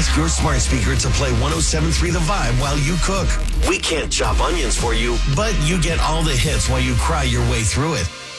ask your smart speaker to play 107.3 The Vibe while you cook. We can't chop onions for you, but you get all the hits while you cry your way through it.